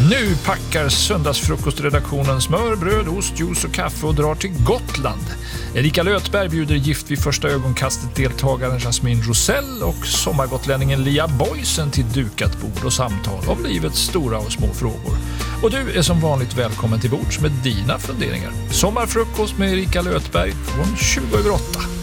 Nu packar söndagsfrukostredaktionen smör, bröd, ost, juice och kaffe och drar till Gotland. Erika Lötberg bjuder gift vid första ögonkastet deltagaren Jasmine Rosell och sommargotlänningen Lia Boysen till dukat bord och samtal om livets stora och små frågor. Och du är som vanligt välkommen till bords med dina funderingar. Sommarfrukost med Erika Lötberg från 7:20.